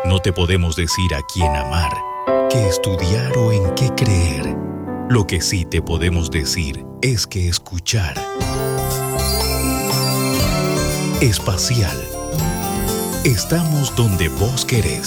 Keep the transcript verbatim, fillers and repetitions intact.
No te podemos decir a quién amar, qué estudiar o en qué creer. Lo que sí te podemos decir es que escuchar. Espacial. Estamos donde vos querés.